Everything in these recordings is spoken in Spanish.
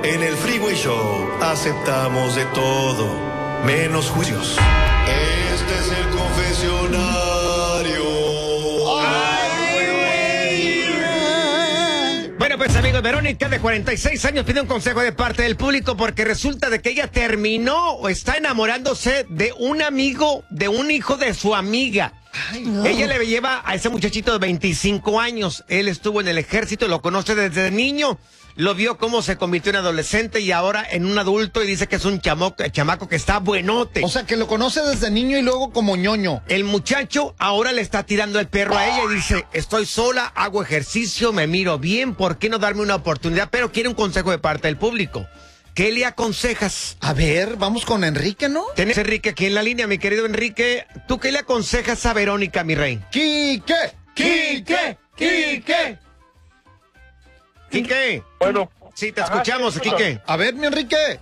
En el Freeway Show aceptamos de todo, menos juicios. Este es el confesionario. Bueno, pues amigos, Verónica de 46 años pide un consejo de parte del público porque resulta de que ella terminó o está enamorándose de un amigo, de un hijo de su amiga. Ay, no. Ella le lleva a ese muchachito de 25 años. Él estuvo en el ejército, lo conoce desde niño. Lo vio cómo se convirtió en adolescente y ahora en un adulto y dice que es un chamaco que está buenote. O sea, que lo conoce desde niño y luego como ñoño. El muchacho ahora le está tirando el perro a ella y dice, estoy sola, hago ejercicio, me miro bien, ¿por qué no darme una oportunidad? Pero quiere un consejo de parte del público. ¿Qué le aconsejas? A ver, vamos con Enrique, ¿no? Tenés a Enrique aquí en la línea, mi querido Enrique. ¿Tú qué le aconsejas a Verónica, mi rey? ¡Quique! Quique. Bueno. Sí, te escuchamos, Quique. A ver, mi Enrique.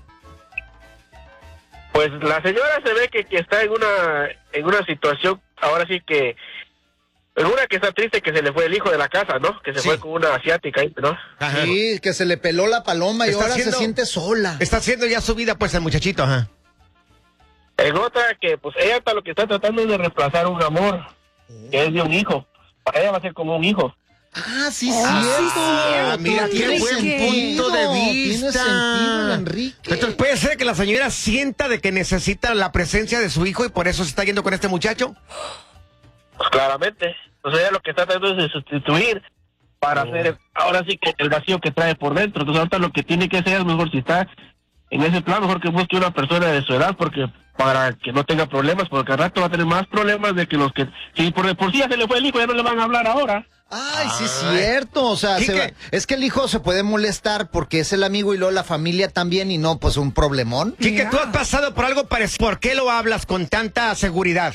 Pues la señora se ve que está en una situación, ahora sí que, en una que está triste, que se le fue el hijo de la casa, ¿no? Que se fue con una asiática, ¿no? Ajá. Sí, que se le peló la paloma y ahora se siente sola. Está haciendo ya su vida, pues, el muchachito, ajá. En otra que, pues, ella hasta lo que está tratando es de reemplazar un amor, que es de un hijo. Para ella va a ser como un hijo. Ah, sí, cierto. Mira, qué buen punto de vista. Tiene sentido, Enrique. Entonces, ¿puede ser que la señora sienta de que necesita la presencia de su hijo y por eso se está yendo con este muchacho? Pues claramente. O sea, ella lo que está tratando es de sustituir para hacer, ahora sí que el vacío que trae por dentro. Entonces, ahorita lo que tiene que hacer es mejor, si está en ese plan, mejor que busque una persona de su edad, porque para que no tenga problemas, porque al rato va a tener más problemas de que los que, si por sí ya se le fue el hijo, ya no le van a hablar ahora. Ay, sí es cierto, o sea, es que el hijo se puede molestar porque es el amigo y luego la familia también y no, pues un problemón. Quique, tú has pasado por algo parecido, ¿por qué lo hablas con tanta seguridad?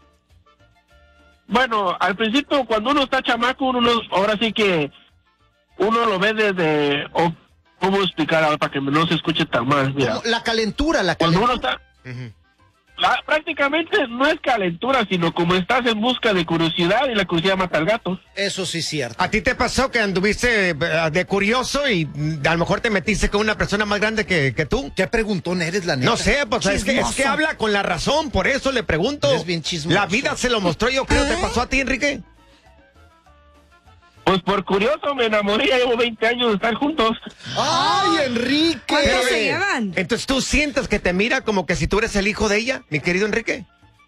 Bueno, al principio cuando uno está chamaco, ahora sí que uno lo ve desde, ¿cómo explicar ahora para que no se escuche tan mal? Mira, la calentura. Cuando uno está... prácticamente no es calentura, sino como estás en busca de curiosidad y la curiosidad mata al gato. Eso sí es cierto. ¿A ti te pasó que anduviste de curioso y a lo mejor te metiste con una persona más grande que tú? ¿Qué preguntón eres, la neta? No sé, pues es que habla con la razón, por eso le pregunto. Es bien chismoso. La vida se lo mostró, yo creo. ¿Te pasó a ti, Enrique? Pues por curioso me enamoré, ya llevo 20 años de estar juntos. ¡Ay, Enrique! ¿Cuánto se llevan? Entonces, ¿tú sientes que te mira como que si tú eres el hijo de ella, mi querido Enrique?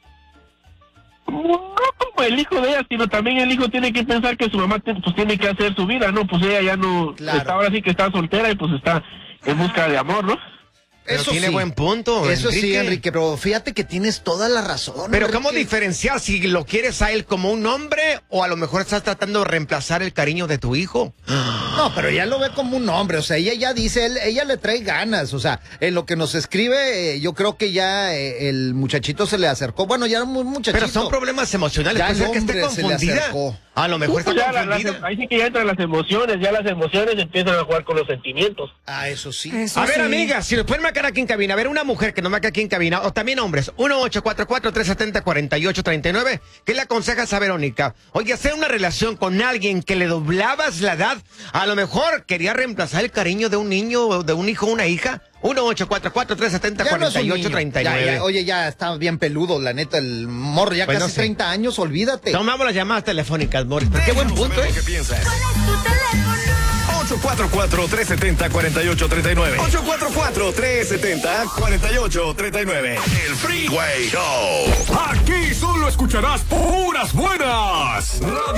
No como el hijo de ella, sino también el hijo tiene que pensar que su mamá pues tiene que hacer su vida, ¿no? Pues ella ya no, está, ahora sí que está soltera y pues está en busca de amor, ¿no? Pero eso tiene sí. buen punto, Eso Enrique. Sí, Enrique, pero fíjate que tienes toda la razón. Pero Enrique. ¿cómo diferenciar si lo quieres a él como un hombre o a lo mejor estás tratando de reemplazar el cariño de tu hijo? No, pero ella lo ve como un hombre, o sea, ella ya dice, ella le trae ganas, o sea, en lo que nos escribe, yo creo que ya el muchachito se le acercó, bueno, ya era un muchachito. Pero son problemas emocionales, ya puede ser que esté confundida. A lo mejor está confundida. Ahí sí que ya entran las emociones, empiezan a jugar con los sentimientos. Ah, eso sí. A ver, amigas, si nos pueden marcar aquí en cabina, a ver, una mujer que nos marca aquí en cabina, o también hombres, 1-844-370-4839, ¿qué le aconsejas a Verónica? Oye, hacer una relación con alguien que le doblabas la edad, a lo mejor quería reemplazar el cariño de un niño, de un hijo o una hija. 1-844-370-4839. Oye, ya está bien peludo, la neta, el morro, ya pues casi no sé. 30 años, olvídate. Tomamos las llamadas telefónicas, Boris, pero qué buen punto, ¿eh? ¿Qué piensas? ¿Cuál es tu teléfono? 844-370-4839. 844-370-4839. El Freeway Show. Aquí solo escucharás puras buenas. Radio